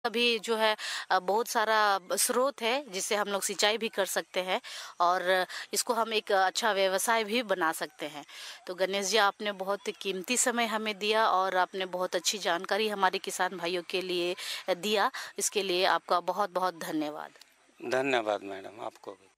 अभी जो है बहुत सारा स्रोत है जिससे हम लोग सिंचाई भी कर सकते हैं और इसको हम एक अच्छा व्यवसाय भी बना सकते हैं। तो गणेश जी, आपने बहुत कीमती समय हमें दिया और आपने बहुत अच्छी जानकारी हमारे किसान भाइयों के लिए दिया। इसके लिए आपका बहुत बहुत धन्यवाद। धन्यवाद मैडम, आपको भी।